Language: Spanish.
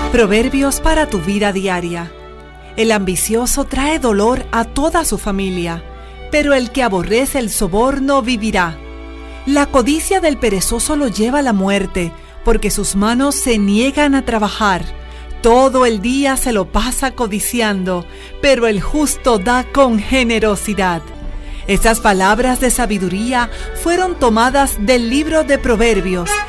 Proverbios para tu vida diaria. El ambicioso trae dolor a toda su familia, pero el que aborrece el soborno vivirá. La codicia del perezoso lo lleva a la muerte, porque sus manos se niegan a trabajar. Todo el día se lo pasa codiciando, pero el justo da con generosidad. Estas palabras de sabiduría fueron tomadas del libro de Proverbios,